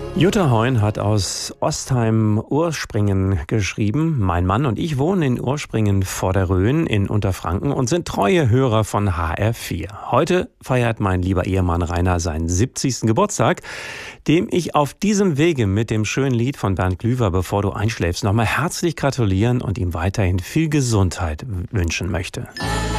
Jutta Heun hat aus Ostheim-Urspringen geschrieben. Mein Mann und ich wohnen in Urspringen vor der Rhön in Unterfranken und sind treue Hörer von HR4. Heute feiert mein lieber Ehemann Rainer seinen 70. Geburtstag, dem ich auf diesem Wege mit dem schönen Lied von Bernd Glüwer, Bevor du einschläfst, nochmal herzlich gratulieren und ihm weiterhin viel Gesundheit wünschen möchte.